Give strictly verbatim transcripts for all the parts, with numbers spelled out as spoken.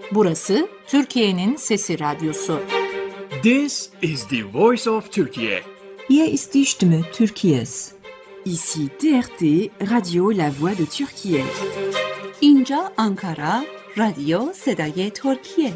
Burası Türkiye'nin Sesi Radyosu. This is the voice of Turkey. Hier ist die Stimme Türkiye's. Ici T R T, Radio La Voix de Türkiye. اینجا آنکارا، رادیو صدای ترکیه.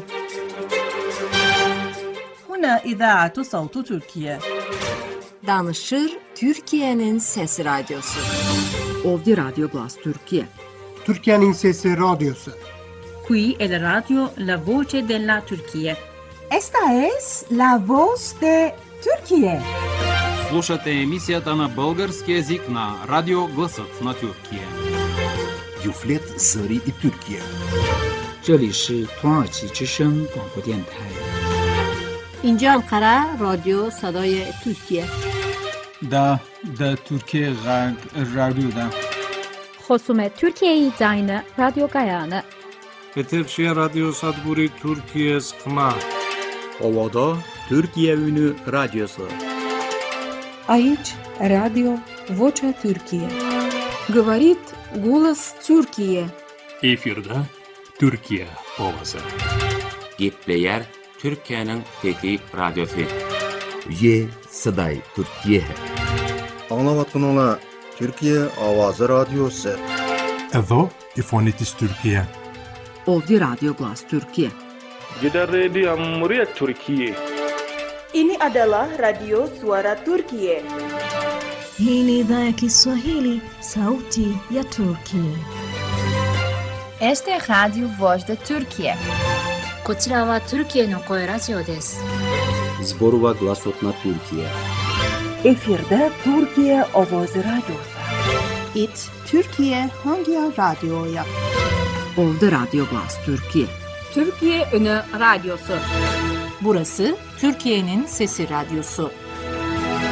هنا إذاعة صوت تركيا. Danışır Türkiye'nin Sesi Radyosu. Ovdje Radio Glas Türkiye. Türkiye'nin Sesi Radyosu. Qui è la radio La Voce della Turchia. Esta es La Voz de Turquie. Слушате емисията на български език на Радио Гласът на Türkiye. Юфлет Зари и Türkiye. 这里是土耳其之声广播电台。 اینجا انقره رادیو صدای ترکیه. دا دا ترکیه غرب رادیو دا. خصوم ترکیه زاین رادیو گایانه. Eterşehir Radyo Sadburi Türkiye Sıkma. Ovada Türkiye Ünü Radyosu. Aici Radio Vocea Türkiye. Говорит голос Türkiye. Efirde Türkiye Ovası. Gitleyer Türkiye'nin Teki Radyosu. Ye Saday Türkiye. Anlavatın Türkiye Avazı Radyosu. Evo İfonitis Türkiye. Ovdje Radio Glas Türkiye. Gider Radio Muryat Türkiye. Ini adalah Radio Suara Turkiye. Hii ni idhaa ya Kiswahili, Sauti ya Turkiye. Este es Radio Voz de Turkiye. こちらはトルキエの声ラジオです。 Zborova Glasotna Türkiye. Efirde Türkiye Ovoz Radyosu. İt Türkiye Hangi Radyo'ya? Ovdje Radio Glas Türkiye. Türkiye Ünü Radyosu. Burası Türkiye'nin Sesi Radyosu.